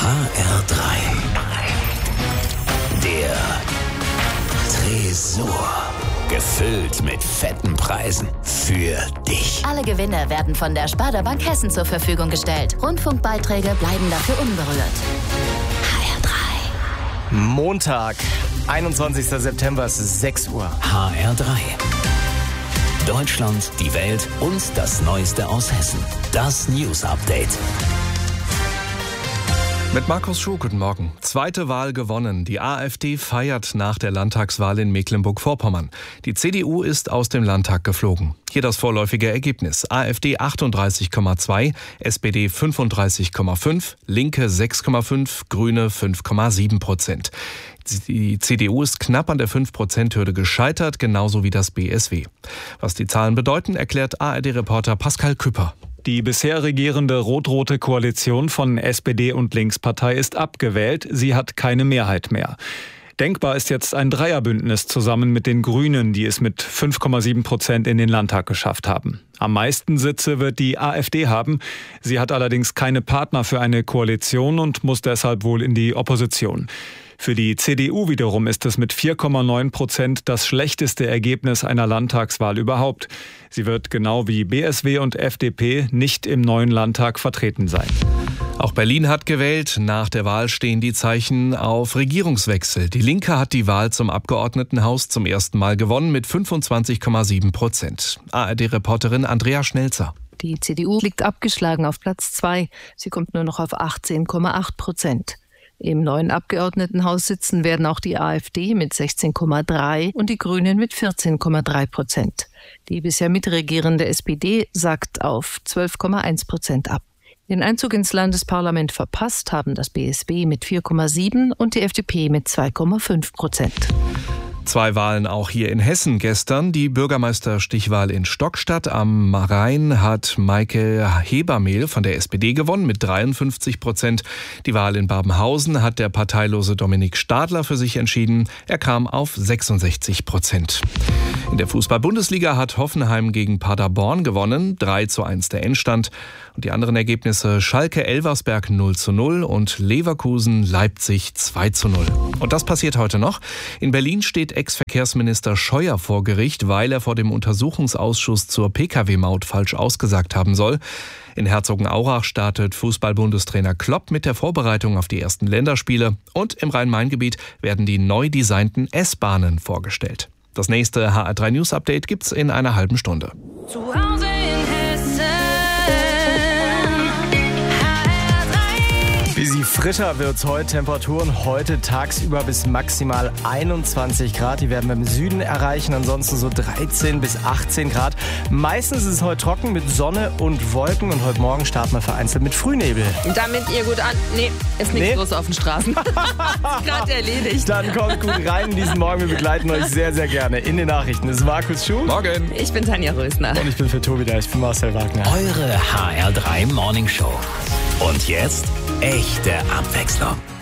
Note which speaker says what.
Speaker 1: HR3. Der Tresor. Gefüllt mit fetten Preisen für dich.
Speaker 2: Alle Gewinne werden von der Sparda Bank Hessen zur Verfügung gestellt. Rundfunkbeiträge bleiben dafür unberührt. HR3.
Speaker 3: Montag, 21. September, es ist 6 Uhr.
Speaker 1: HR3. Deutschland, die Welt und das Neueste aus Hessen. Das News Update.
Speaker 4: Mit Markus Schuh, guten Morgen. Zweite Wahl gewonnen. Die AfD feiert nach der Landtagswahl in Mecklenburg-Vorpommern. Die CDU ist aus dem Landtag geflogen. Hier das vorläufige Ergebnis. AfD 38,2, SPD 35,5, Linke 6,5, Grüne 5,7%. Die CDU ist knapp an der 5%-Hürde gescheitert, genauso wie das BSW. Was die Zahlen bedeuten, erklärt ARD-Reporter Pascal Küpper.
Speaker 5: Die bisher regierende rot-rote Koalition von SPD und Linkspartei ist abgewählt. Sie hat keine Mehrheit mehr. Denkbar ist jetzt ein Dreierbündnis zusammen mit den Grünen, die es mit 5,7% in den Landtag geschafft haben. Am meisten Sitze wird die AfD haben. Sie hat allerdings keine Partner für eine Koalition und muss deshalb wohl in die Opposition. Für die CDU wiederum ist es mit 4,9% das schlechteste Ergebnis einer Landtagswahl überhaupt. Sie wird genau wie BSW und FDP nicht im neuen Landtag vertreten sein.
Speaker 4: Auch Berlin hat gewählt. Nach der Wahl stehen die Zeichen auf Regierungswechsel. Die Linke hat die Wahl zum Abgeordnetenhaus zum ersten Mal gewonnen mit 25,7%. ARD-Reporterin Andrea Schnelzer.
Speaker 6: Die CDU liegt abgeschlagen auf Platz 2. Sie kommt nur noch auf 18,8%. Im neuen Abgeordnetenhaus sitzen werden auch die AfD mit 16,3% und die Grünen mit 14,3%. Die bisher mitregierende SPD sackt auf 12,1% ab. Den Einzug ins Landesparlament verpasst haben das BSW mit 4,7% und die FDP mit 2,5%.
Speaker 4: Zwei Wahlen auch hier in Hessen gestern. Die Bürgermeisterstichwahl in Stockstadt am Rhein hat Maike Hebermehl von der SPD gewonnen mit 53%. Die Wahl in Babenhausen hat der parteilose Dominik Stadler für sich entschieden. Er kam auf 66%. In der Fußball-Bundesliga hat Hoffenheim gegen Paderborn gewonnen. 3:1 der Endstand. Und die anderen Ergebnisse: Schalke-Elversberg 0:0 und Leverkusen-Leipzig 2:0. Und das passiert heute noch. In Berlin steht Ex-Verkehrsminister Scheuer vor Gericht, weil er vor dem Untersuchungsausschuss zur Pkw-Maut falsch ausgesagt haben soll. In Herzogenaurach startet Fußball-Bundestrainer Klopp mit der Vorbereitung auf die ersten Länderspiele. Und im Rhein-Main-Gebiet werden die neu designten S-Bahnen vorgestellt. Das nächste HR3 News Update gibt's in einer halben Stunde.
Speaker 7: Zu Hause in Hessen.
Speaker 3: Bisschen frischer wird's heute. Temperaturen heute tagsüber bis maximal 21 Grad. Die werden wir im Süden erreichen. Ansonsten so 13 bis 18 Grad. Meistens ist es heute trocken mit Sonne und Wolken. Und heute Morgen starten wir vereinzelt mit Frühnebel.
Speaker 8: Damit ihr gut an... Nee, ist nichts los auf den Straßen. Gerade erledigt.
Speaker 3: Dann kommt gut rein in diesen Morgen. Wir begleiten euch sehr, sehr gerne in den Nachrichten. Das ist Markus Schuh.
Speaker 4: Morgen.
Speaker 8: Ich bin Tanja Rösner.
Speaker 3: Und ich bin für Tobi da. Ich bin Marcel Wagner.
Speaker 1: Eure HR3 Morning Show. Und jetzt echte Abwechslung.